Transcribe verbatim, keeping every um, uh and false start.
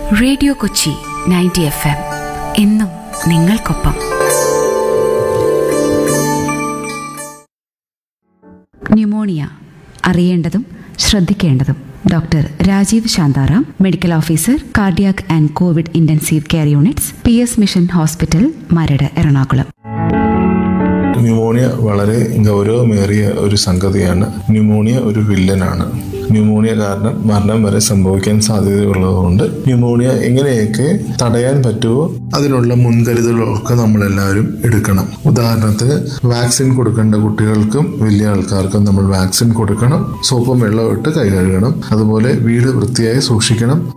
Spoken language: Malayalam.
Radio Kochi ninety F M എന്നും നിങ്ങൾക്കൊപ്പം. Pneumonia അറിയേണ്ടതും ശ്രദ്ധിക്കേണ്ടതും. Doctor Rajeev Shantaram, medical officer, cardiac and Covid intensive care units, P S mission hospital, Maradu, Ernakulam. Pneumonia വളരെ ഗൗരവമേറിയ ഒരു സംഗതിയാണ്. ന്യൂമോണിയ ഒരു വില്ലനാണ്. ന്യൂമോണിയ കാരണം മരണം വരെ സംഭവിക്കാൻ സാധ്യതയുള്ളതുകൊണ്ട് ന്യൂമോണിയ എങ്ങനെയൊക്കെ തടയാൻ പറ്റുമോ അതിനുള്ള മുൻകരുതലുകളൊക്കെ നമ്മളെല്ലാവരും എടുക്കണം. ഉദാഹരണത്തിന് വാക്സിൻ കൊടുക്കേണ്ട കുട്ടികൾക്കും വലിയ ആൾക്കാർക്കും നമ്മൾ വാക്സിൻ കൊടുക്കണം. സോപ്പും വെള്ളവും ഇട്ട് കൈ കഴുകണം. അതുപോലെ വീട് വൃത്തിയായി സൂക്ഷിക്കണം.